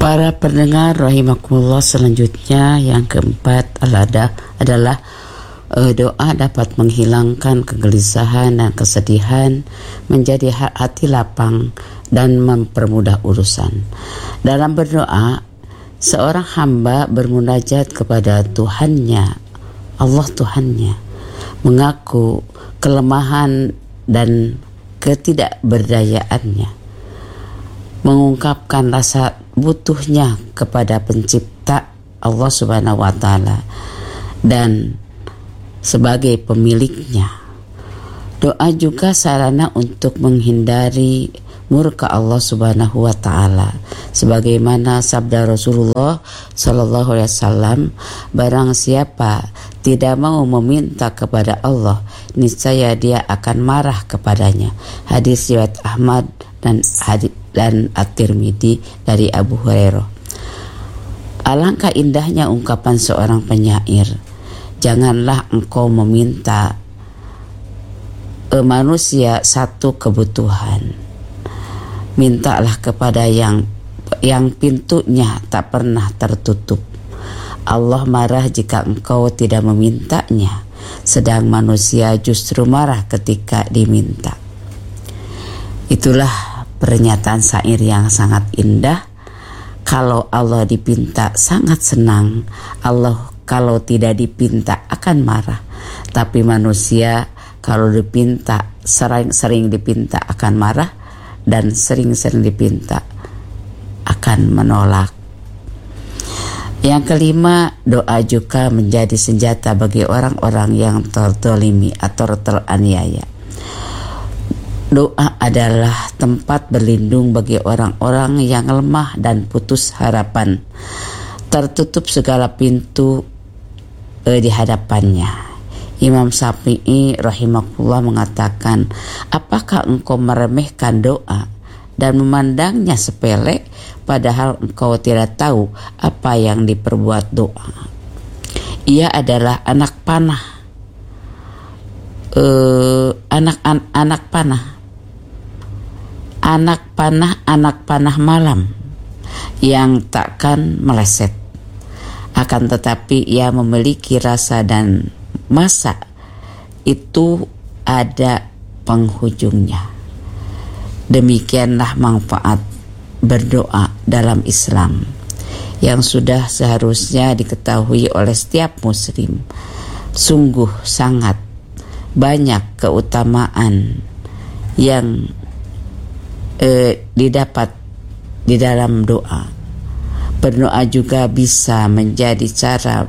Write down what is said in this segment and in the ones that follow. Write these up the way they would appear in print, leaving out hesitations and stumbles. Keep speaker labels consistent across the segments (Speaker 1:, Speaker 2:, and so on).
Speaker 1: Para pendengar rahimakumullah, selanjutnya yang keempat adalah doa dapat menghilangkan kegelisahan dan kesedihan, menjadi hati lapang dan mempermudah urusan. Dalam berdoa, seorang hamba bermunajat kepada Tuhannya, Allah Tuhannya, mengaku kelemahan dan ketidakberdayaannya, mengungkapkan rasa butuhnya kepada pencipta Allah Subhanahu wa Ta'ala dan sebagai pemiliknya. Doa juga sarana untuk menghindari murka Allah Subhanahu wa Ta'ala, sebagaimana sabda Rasulullah sallallahu alaihi wasallam, barang siapa tidak mau meminta kepada Allah, niscaya dia akan marah kepadanya. Hadis riwayat Ahmad dan At-Tirmidzi dari Abu Hurairah. Alangkah indahnya ungkapan seorang penyair, janganlah engkau meminta manusia satu kebutuhan, mintalah kepada yang pintunya tak pernah tertutup. Allah marah jika engkau tidak memintanya, sedang manusia justru marah ketika diminta. Itulah pernyataan syair yang sangat indah. Kalau Allah dipinta sangat senang, Allah kalau tidak dipinta akan marah. Tapi manusia kalau dipinta, sering dipinta akan marah, dan sering dipinta akan menolak. Yang kelima, doa juga menjadi senjata bagi orang-orang yang terzalimi atau teraniaya. Doa adalah tempat berlindung bagi orang-orang yang lemah dan putus harapan, tertutup segala pintu di hadapannya. Imam Syafi'i rahimahullah mengatakan, apakah engkau meremehkan doa dan memandangnya sepele, padahal engkau tidak tahu apa yang diperbuat doa. Ia adalah anak panah malam yang takkan meleset. Akan tetapi ia memiliki rasa dan masa itu ada penghujungnya. Demikianlah manfaat berdoa dalam Islam yang sudah seharusnya diketahui oleh setiap muslim. Sungguh sangat banyak keutamaan yang didapat di dalam doa. Berdoa juga bisa menjadi cara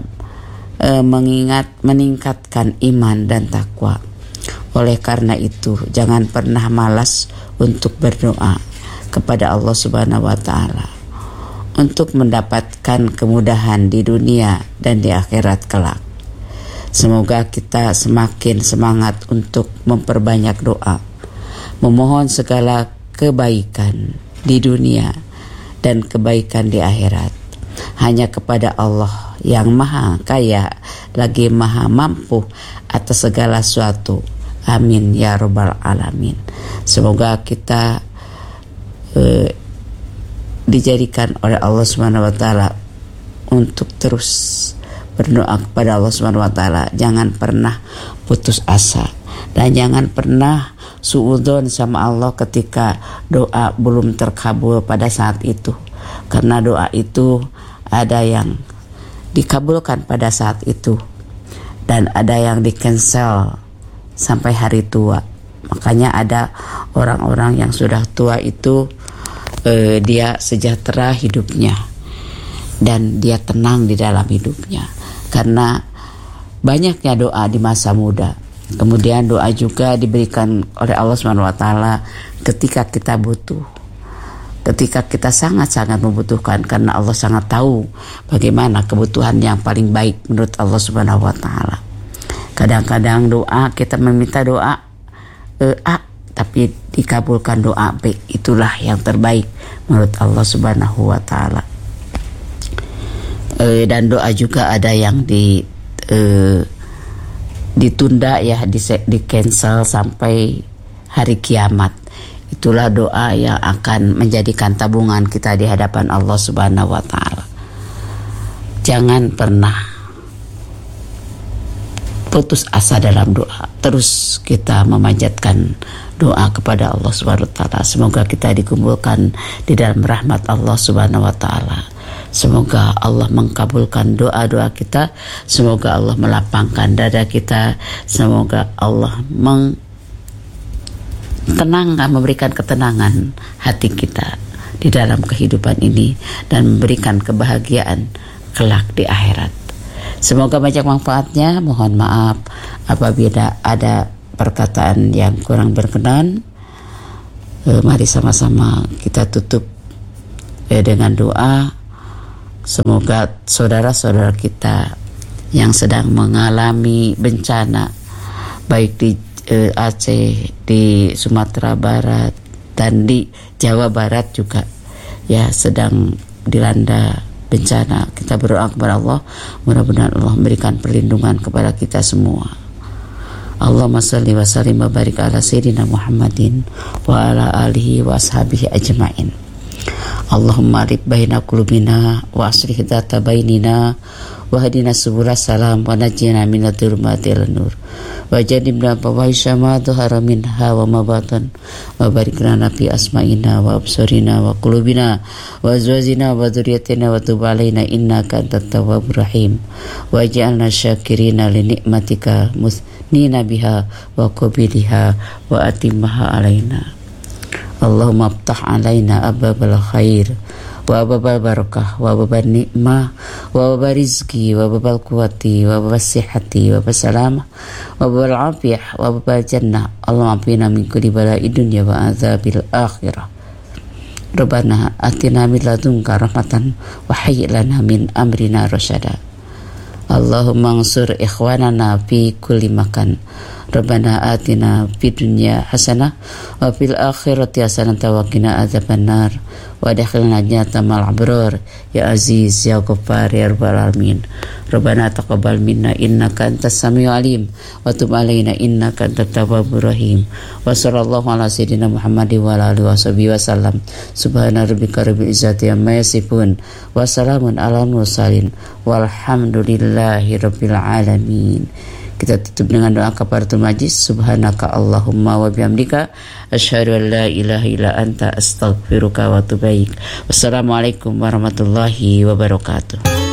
Speaker 1: meningkatkan iman dan takwa. Oleh karena itu, jangan pernah malas untuk berdoa kepada Allah Subhanahu wa Ta'ala untuk mendapatkan kemudahan di dunia dan di akhirat kelak. Semoga kita semakin semangat untuk memperbanyak doa, memohon segala kebaikan di dunia dan kebaikan di akhirat hanya kepada Allah yang maha kaya lagi maha mampu atas segala sesuatu. Amin ya rabbal alamin. Semoga kita dijadikan oleh Allah Subhanahu wa Ta'ala untuk terus berdoa kepada Allah Subhanahu wa Ta'ala. Jangan pernah putus asa dan jangan pernah suudzon sama Allah ketika doa belum terkabul pada saat itu, karena doa itu ada yang dikabulkan pada saat itu dan ada yang di-cancel sampai hari tua. Makanya ada orang-orang yang sudah tua itu dia sejahtera hidupnya dan dia tenang di dalam hidupnya karena banyaknya doa di masa muda. Kemudian doa juga diberikan oleh Allah Subhanahu wa Ta'ala ketika kita butuh, ketika kita sangat-sangat membutuhkan, karena Allah sangat tahu bagaimana kebutuhan yang paling baik menurut Allah Subhanahu wa Ta'ala. Kadang-kadang doa kita meminta doa A tapi dikabulkan doa B, itulah yang terbaik menurut Allah Subhanahu wa Ta'ala. Dan doa juga ada yang ditunda ya, di cancel sampai hari kiamat. Itulah doa yang akan menjadikan tabungan kita di hadapan Allah Subhanahu wa taala. Jangan pernah putus asa dalam doa. Terus kita memanjatkan doa kepada Allah Subhanahu wa taala. Semoga kita dikumpulkan di dalam rahmat Allah Subhanahu wa taala. Semoga Allah mengkabulkan doa-doa kita. Semoga Allah melapangkan dada kita. Semoga Allah memberikan ketenangan hati kita di dalam kehidupan ini dan memberikan kebahagiaan kelak di akhirat. Semoga banyak manfaatnya. Mohon maaf apabila ada perkataan yang kurang berkenan. Mari sama-sama kita tutup dengan doa. Semoga saudara-saudara kita yang sedang mengalami bencana, baik di Aceh, di Sumatera Barat, dan di Jawa Barat juga, ya, sedang dilanda bencana. Kita berdoa kepada Allah, mudah-mudahan Allah memberikan perlindungan kepada kita semua. Allahumma shalli wa sallim wa barik ala sayyidina Muhammadin wa ala alihi wa ashabihi ajma'in. Allahumma alif baina qulubina wa aslih dzata bainina wa hadina subula salam wa najjina min dzulmatil nur wa jannibna fawahisha ma dhahara minha wa ma batan wa barik lana fi asma'ina wa absarina wa qulubina wa azwajina wa dzurriyyatina wa tub alaina innaka antat tawwabur rahim wa ja'alna syakirina li ni'matika musnina biha wa qabiliha wa atimmaha alaina. Allahumma aftah alaina ababal khair wa ababal barakah wa ababal nikmah wa ababal rizki wa ababal quwati wa ababal sihati wa ababal salamah wa ababal afiyah wa ababal jannah. Allahumma afina min kulli bala'i dunya wa azabil akhirah. Rabbana atina min ladunka rahmatan wa hayyi lana min amrina rasyada. Allahumma ansur ikhwanana fi kulli makan. Rabbana atina fid dunya hasanah wa fil akhirati hasanah wa qina adzabannar wa adkhilna jannata ma'al abrar ya aziz ya ghaffar ya rabbal alamin. Rabbana taqabbal minna innaka antas samiul alim wa tub alaina innaka antat tawwabur rahim. Wa sallallahu ala sayyidina Muhammadin wa ala alihi washabihi wasallam. Subhana rabbika rabbil izzati amma yasifun wa salamun alal mursalin walhamdulillahi rabbil alamin. Kita tutup dengan doa kafaratul majlis. Subhanaka Allahumma wa bihamdika asyhadu an la ilaha illa anta astaghfiruka wa atubu ilaik. Wassalamualaikum warahmatullahi wabarakatuh.